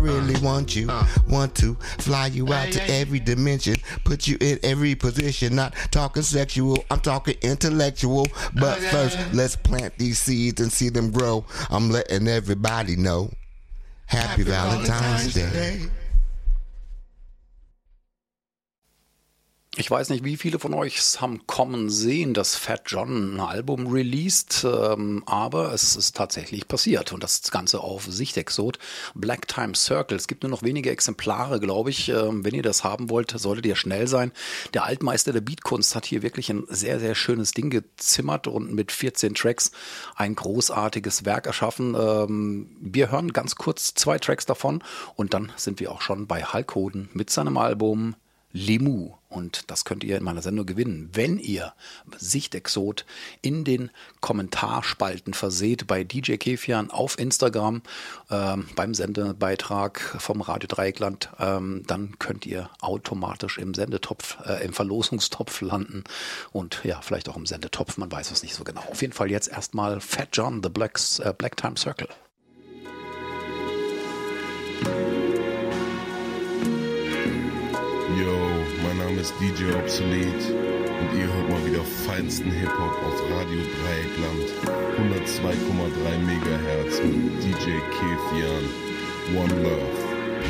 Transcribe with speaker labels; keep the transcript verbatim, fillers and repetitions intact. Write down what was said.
Speaker 1: really want you, want to fly you out to every dimension, put you in every position, not talking sexual, I'm talking intellectual, but first, let's plant these seeds and see them grow. I'm letting everybody know, Happy, Happy Valentine's, Valentine's Day. Day.
Speaker 2: Ich weiß nicht, wie viele von euch es haben kommen sehen, dass Fat John ein Album released, ähm, aber es ist tatsächlich passiert und das Ganze auf Sichtexot. Black Time Circle, es gibt nur noch wenige Exemplare, glaube ich. Ähm, wenn ihr das haben wollt, solltet ihr schnell sein. Der Altmeister der Beatkunst hat hier wirklich ein sehr, sehr schönes Ding gezimmert und mit vierzehn Tracks ein großartiges Werk erschaffen. Ähm, wir hören ganz kurz zwei Tracks davon und dann sind wir auch schon bei Hulk Hogan mit seinem Album Limu. Und das könnt ihr in meiner Sendung gewinnen, wenn ihr Sichtexot in den Kommentarspalten verseht bei D J Kefian auf Instagram ähm, beim Sendebeitrag vom Radio Dreieckland. Ähm, dann könnt ihr automatisch im Sendetopf, äh, im Verlosungstopf landen und ja, vielleicht auch im Sendetopf, man weiß es nicht so genau. Auf jeden Fall jetzt erstmal Fat John, The Blacks, äh, Black Time Circle.
Speaker 3: Yo, mein Name ist D J Obsolet und ihr hört mal wieder feinsten Hip-Hop auf Radio Dreieckland. hundertzwei Komma drei Megahertz mit D J Kefian. One Love.